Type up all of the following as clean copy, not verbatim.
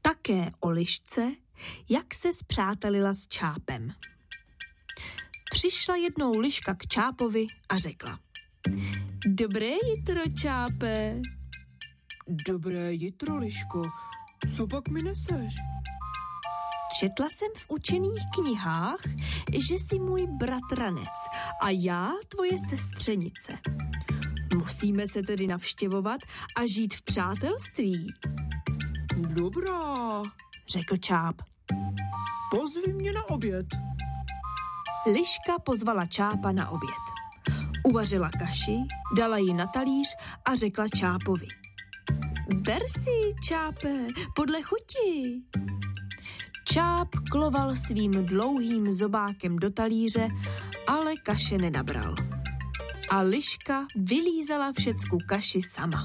také o lišce, jak se spřátelila s Čápem. Přišla jednou liška k Čápovi a řekla: Dobré jitro, Čápe. Dobré jitro, liško. Co pak mi neseš? Četla jsem v učených knihách, že jsi můj bratranec a já tvoje sestřenice. Musíme se tedy navštěvovat a žít v přátelství. Dobrá, řekl Čáp. pozvi mě na oběd. Liška pozvala Čápa na oběd. Uvařila kaši, dala ji na talíř a řekla Čápovi: Ber si, Čápe, podle chuti. Čáp kloval svým dlouhým zobákem do talíře, ale kaše nenabral. A liška vylízala všecku kaši sama.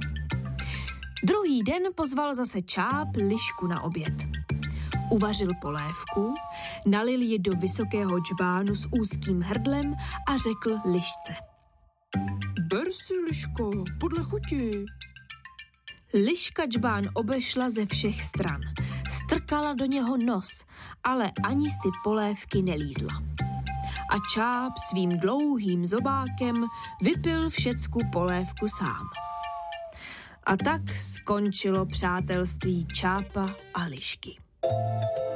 Druhý den pozval zase Čáp lišku na oběd. Uvařil polévku, nalil ji do vysokého džbánu s úzkým hrdlem a řekl lišce: Ber si, liško, podle chuti. Liška džbán obešla ze všech stran. Strkala do něho nos, ale ani si polévky nelízla. A Čáp svým dlouhým zobákem vypil všecku polévku sám. A tak skončilo přátelství Čápa a lišky.